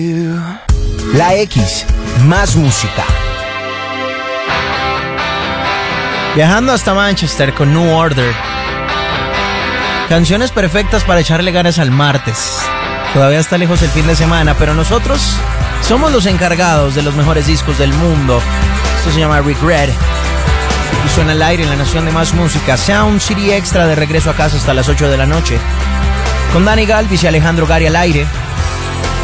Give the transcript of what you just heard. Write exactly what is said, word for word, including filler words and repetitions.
La X, más música. Viajando hasta Manchester con New Order. Canciones perfectas para echarle ganas al martes. Todavía está lejos el fin de semana, pero nosotros somos los encargados de los mejores discos del mundo. Esto se llama Regret y suena al aire en la nación de más música. Sound City Extra, de regreso a casa hasta las ocho de la noche, con Dani Galvis y Alejandro Gari al aire.